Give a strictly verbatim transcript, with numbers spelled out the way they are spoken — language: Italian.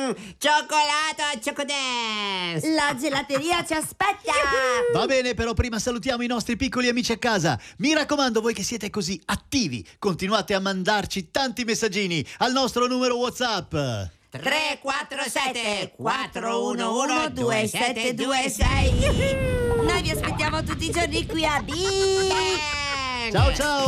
Cioccolato al Ciocodance! La gelateria ci aspetta! Va bene, però prima salutiamo i nostri piccoli amici a casa. Mi raccomando, voi che siete così attivi, continuate a mandarci tanti messaggini al nostro numero WhatsApp. tre quattro sette quattro uno uno due sette due sei. Noi vi aspettiamo tutti i giorni qui a B. Ciao ciao!